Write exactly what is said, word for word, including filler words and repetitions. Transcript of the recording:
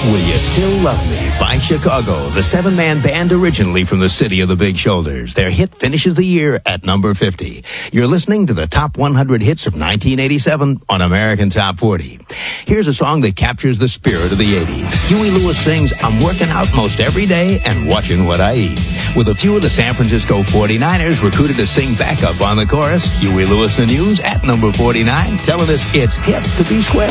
Will You Still Love Me by Chicago, the seven-man band originally from the city of the big shoulders. Their hit finishes the year at number fifty. You're listening to the top one hundred hits of nineteen eighty-seven on American Top forty. Here's a song that captures the spirit of the eighties. Huey Lewis sings, "I'm working out most every day and watching what I eat." With a few of the San Francisco forty-niners recruited to sing backup on the chorus, Huey Lewis the News at number forty-nine, telling us it's hip to be square.